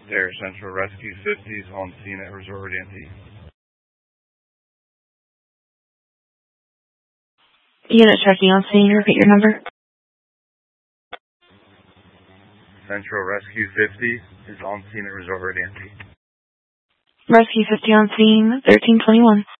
Air Central Rescue 50s on scene at Resort Ante. Unit checking on scene. Repeat your number. Central Rescue 50 is on scene at Resort Ante. Rescue 50 on scene, 1321.